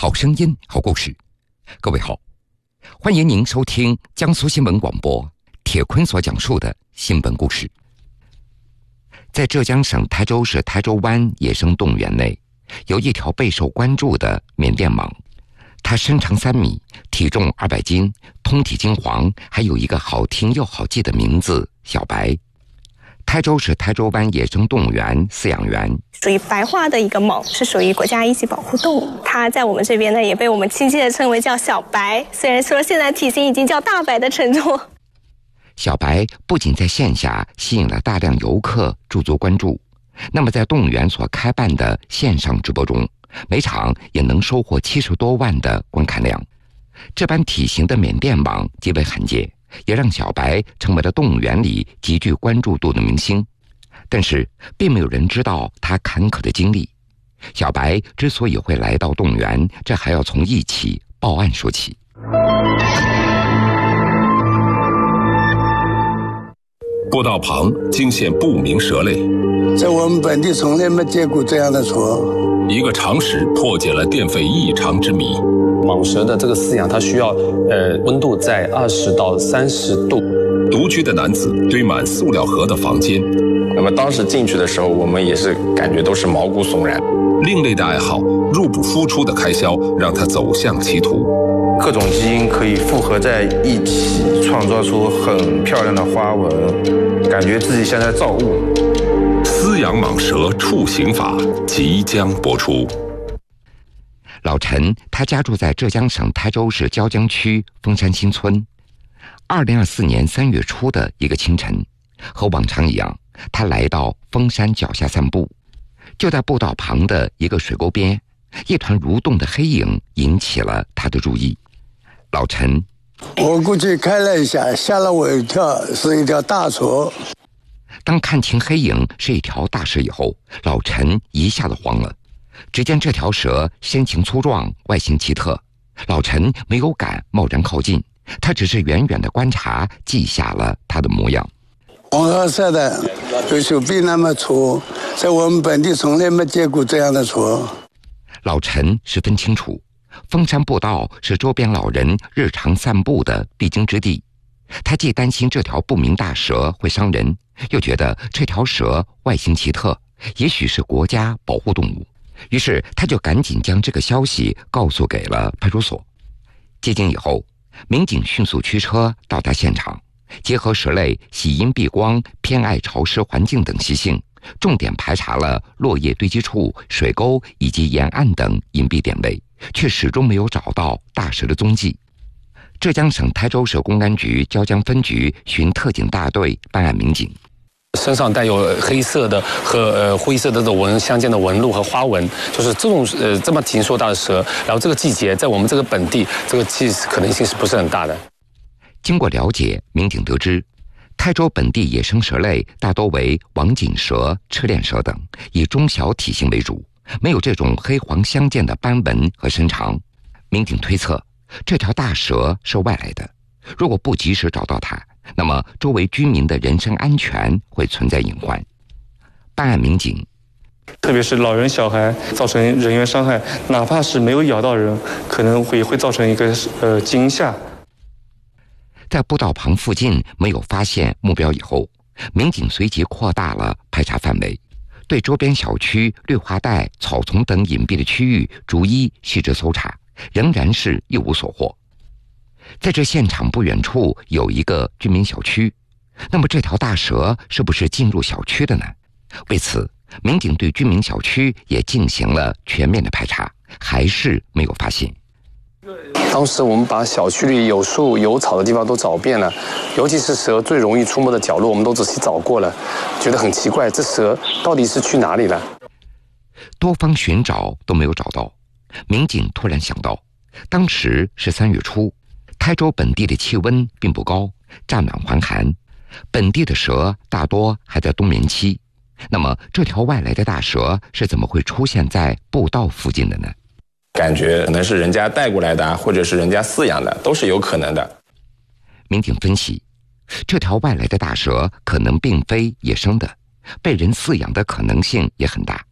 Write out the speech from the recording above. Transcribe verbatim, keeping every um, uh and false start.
好声音，好故事。各位好，欢迎您收听江苏新闻广播铁坤所讲述的新闻故事。在浙江省台州市台州湾野生动物园内，有一条备受关注的缅甸蟒，它身长三米，体重二百斤，通体金黄，还有一个好听又好记的名字小白。台州市台州湾野生动物园饲养员， 属于白化的一个蟒，是属于国家一级保护动物。它在我们这边呢，也被我们亲切的称为叫小白，虽然说现在体型已经叫大白的程度。 小白不仅在线下吸引了大量游客驻足关注，那么在动物园所开办的线上直播中，每场也能收获七十多万的观看量。这般体型的缅甸蟒极为罕见，也让小白成为了动物园里极具关注度的明星。但是并没有人知道他坎坷的经历。小白之所以会来到动物园，这还要从一起报案说起。 步道旁惊现不明蛇类， 在我们本地从来没见过这样的蛇。 一个常识破解了电费异常之谜。 蟒蛇的这个饲养，它需要呃温度在二十到三十度。 独居的男子堆满塑料盒的房间， 那么当时进去的时候，我们也是感觉都是毛骨悚然。 另类的爱好，入不敷出的开销，让他走向歧途。 各种基因可以复合在一起，创造出很漂亮的花纹，感觉自己像在造物。 饲养蟒蛇处刑法即将播出。 老陈，他家住在浙江省台州市椒江区峰山新村。二零二四年三月初的一个清晨，和往常一样，他来到峰山脚下散步。就在步道旁的一个水沟边，一团蠕动的黑影引起了他的注意。老陈， 我过去看了一下，吓了我一跳，是一条大蛇。 当看清黑影是一条大蛇以后，老陈一下子慌了。只见这条蛇身形粗壮，外形奇特，老陈没有敢贸然靠近，他只是远远的观察，记下了它的模样。 黄褐色的，有手臂那么粗，在我们本地从来没见过这样的蛇。 老陈十分清楚，峰山步道是周边老人日常散步的必经之地。他既担心这条不明大蛇会伤人，又觉得这条蛇外形奇特，也许是国家保护动物。于是他就赶紧将这个消息告诉给了派出所。接警以后，民警迅速驱车到达现场，结合蛇类喜阴避光、偏爱潮湿环境等习性，重点排查了落叶堆积处、水沟以及沿岸等隐蔽点位，却始终没有找到大蛇的踪迹。浙江省台州市公安局椒江分局巡特警大队办案民警， 身上带有黑色的和呃灰色的这种纹相间的纹路和花纹，就是这种呃这么体型硕大的蛇，然后这个季节在我们这个本地，这个其实可能性是不是很大的。 经过了解，民警得知，台州本地野生蛇类大多为网锦蛇、赤链蛇等，以中小体型为主，没有这种黑黄相间的斑纹和身长。民警推测，这条大蛇是外来的，如果不及时找到它，那么周围居民的人身安全会存在隐患。办案民警， 特别是老人小孩造成人员伤害，哪怕是没有咬到人，可能会会造成一个呃惊吓。 在步道旁附近没有发现目标以后，民警随即扩大了排查范围，对周边小区、绿化带、草丛等隐蔽的区域逐一细致搜查，仍然是一无所获。在这现场不远处有一个居民小区，那么这条大蛇是不是进入小区的呢？为此，民警对居民小区也进行了全面的排查，还是没有发现。 当时我们把小区里有树有草的地方都找遍了，尤其是蛇最容易出没的角落，我们都仔细找过了，觉得很奇怪，这蛇到底是去哪里了？ 多方寻找都没有找到，民警突然想到，当时是三月初，台州本地的气温并不高，乍暖还寒，本地的蛇大多还在冬眠期。那么这条外来的大蛇是怎么会出现在步道附近的呢？ 感觉可能是人家带过来的，或者是人家饲养的，都是有可能的。 民警分析，这条外来的大蛇可能并非野生的，被人饲养的可能性也很大。